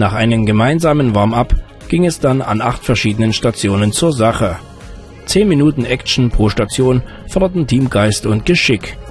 Nach einem gemeinsamen Warm-up ging es dann an 8 verschiedenen Stationen zur Sache. 10 Minuten Action pro Station förderten Teamgeist und Geschick.